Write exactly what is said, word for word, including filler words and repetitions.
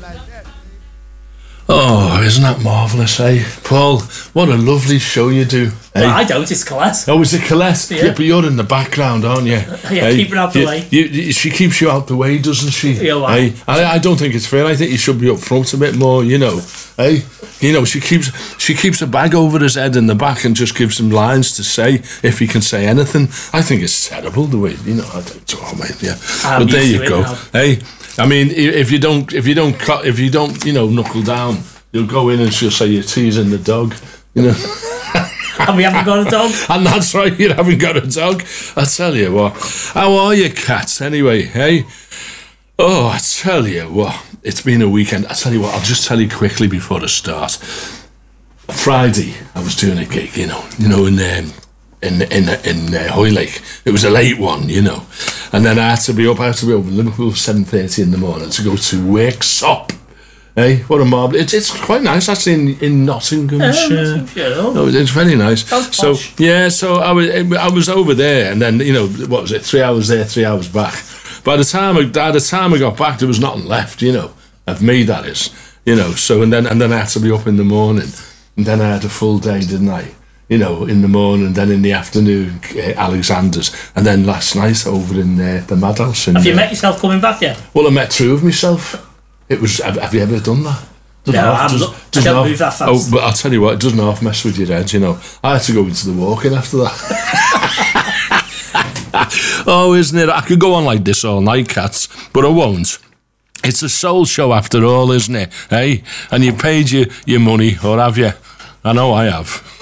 Oh, isn't that marvellous, eh? Paul, what a lovely show you do. Well, eh? I don't, it's Colette. Oh, is it Colette? Yeah. Yeah, but you're in the background, aren't you? Yeah, Eh? keep her out the You- way. you- you- she keeps you out the way, doesn't she? Yeah, why? Eh? I, I don't think it's fair. I think you should be up front a bit more, you know. Eh? You know, she keeps she keeps a bag over his head in the back and just gives him lines to say, if he can say anything. I think it's terrible the way, you know, I don't oh, mate, yeah. I'm But there used you to it go. now. Eh? I mean, i- if you don't, if you don't, cut- if you don't, you know, knuckle down, you'll go in and she'll say you're teasing the dog, you know. And we haven't got a dog. And that's right, you haven't got a dog. I tell you what. How are you, cats, anyway, hey? Oh, I tell you what. It's been a weekend. I tell you what, I'll just tell you quickly before I start. Friday, I was doing a gig, you know, you know, in um, in in in uh, Hoylake. It was a late one, you know, and then I had to be up. I had to be over in Liverpool seven thirty in the morning to go to Worksop. Hey, what a marvel! It's it's quite nice actually in, in Nottinghamshire. Yeah, Oh, it's very nice. Sounds So posh. yeah, so I was I was over there, and then you know what was it? Three hours there, three hours back. By the time I, by the time I got back, there was nothing left. You know, of me that is. You know, so and then and then I had to be up in the morning, and then I had a full day, didn't I? You know, in the morning, then in the afternoon, uh, Alexander's, and then last night over in uh, the Madhouse. In, Have you uh, met yourself coming back yet? Well, I met two of myself. It was. Have, have you ever done that? Doesn't No, half- I'm does- not- I doesn't don't half- move that fast. Oh, but I'll tell you what, it doesn't half mess with your head, you know. I had to go into the walk-in after that. Oh, isn't it? I could go on like this all night, cats, but I won't. It's a soul show after all, isn't it? Hey, and you paid your, your money, or have you? I know I have.